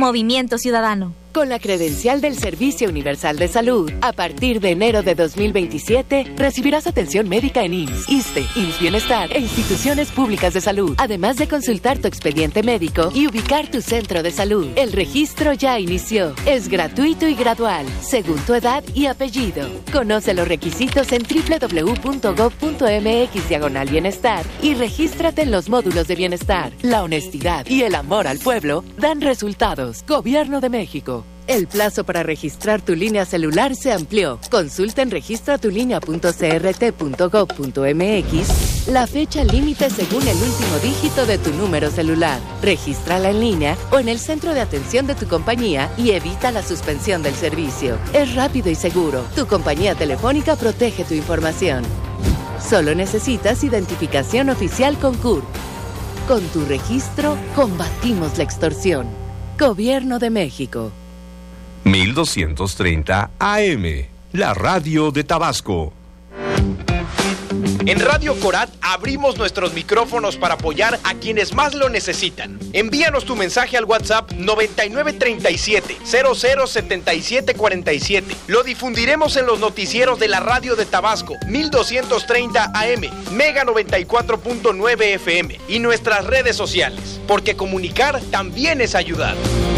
Movimiento Ciudadano. Con la credencial del Servicio Universal de Salud, a partir de enero de 2027, recibirás atención médica en IMSS, ISSSTE, IMSS Bienestar e instituciones públicas de salud, además de consultar tu expediente médico y ubicar tu centro de salud. El registro ya inició. Es gratuito y gradual, según tu edad y apellido. Conoce los requisitos en www.gov.mx/bienestar y regístrate en los módulos de bienestar. La honestidad y el amor al pueblo dan resultados. Gobierno de México. El plazo para registrar tu línea celular se amplió. Consulta en registratulinea.crt.gov.mx la fecha límite según el último dígito de tu número celular. Regístrala en línea o en el centro de atención de tu compañía y evita la suspensión del servicio. Es rápido y seguro. Tu compañía telefónica protege tu información. Solo necesitas identificación oficial con CURP. Con tu registro, combatimos la extorsión. Gobierno de México. 1230 AM, la radio de Tabasco. En Radio Corat abrimos nuestros micrófonos para apoyar a quienes más lo necesitan. Envíanos tu mensaje al WhatsApp 9937-007747. Lo difundiremos en los noticieros de la radio de Tabasco, 1230 AM, Mega 94.9 FM y nuestras redes sociales, porque comunicar también es ayudar.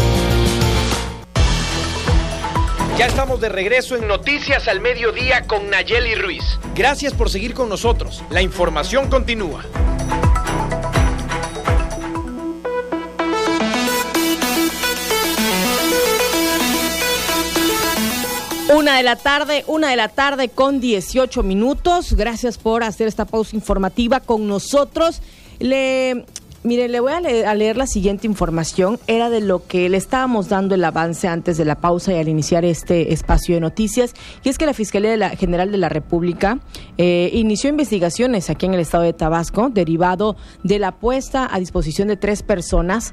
Ya estamos de regreso en Noticias al Mediodía con Nayeli Ruiz. Gracias por seguir con nosotros. La información continúa. Una de la tarde con 18 minutos. Gracias por hacer esta pausa informativa con nosotros. Mire, le voy a leer la siguiente información. Era de lo que le estábamos dando el avance antes de la pausa y al iniciar este espacio de noticias. Y es que la Fiscalía General de la República inició investigaciones aquí en el estado de Tabasco, derivado de la puesta a disposición de 3 personas,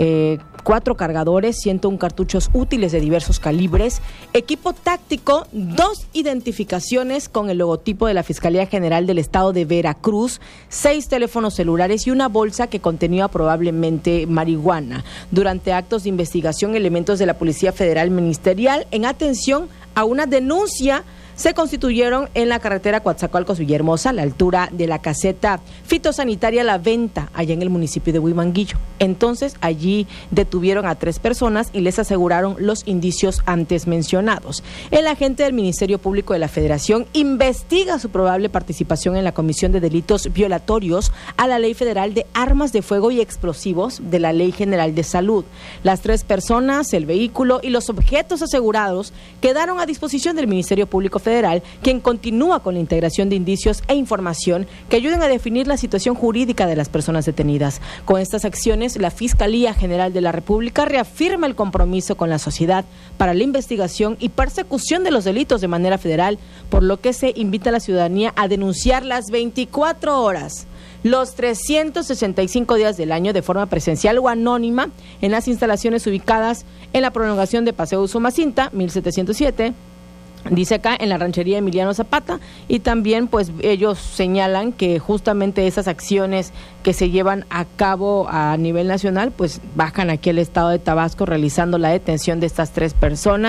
4 cargadores, 101 cartuchos útiles de diversos calibres, equipo táctico, 2 identificaciones con el logotipo de la Fiscalía General del Estado de Veracruz, 6 teléfonos celulares y una bolsa que contenía probablemente marihuana. Durante actos de investigación, elementos de la Policía Federal Ministerial, en atención a una denuncia, se constituyeron en la carretera Coatzacoalcos-Villahermosa, a la altura de la caseta fitosanitaria La Venta, allá en el municipio de Huimanguillo. Entonces, allí detuvieron a 3 personas y les aseguraron los indicios antes mencionados. El agente del Ministerio Público de la Federación investiga su probable participación en la comisión de delitos violatorios a la Ley Federal de Armas de Fuego y Explosivos de la Ley General de Salud. Las 3 personas, el vehículo y los objetos asegurados quedaron a disposición del Ministerio Público Federal, quien continúa con la integración de indicios e información que ayuden a definir la situación jurídica de las personas detenidas. Con estas acciones, la Fiscalía General de la República reafirma el compromiso con la sociedad para la investigación y persecución de los delitos de manera federal, por lo que se invita a la ciudadanía a denunciar las 24 horas, los 365 días del año de forma presencial o anónima en las instalaciones ubicadas en la prolongación de Paseo Usumacinta, 1707, dice acá, en la ranchería Emiliano Zapata. Y también pues ellos señalan que justamente esas acciones que se llevan a cabo a nivel nacional pues bajan aquí al estado de Tabasco realizando la detención de estas 3 personas.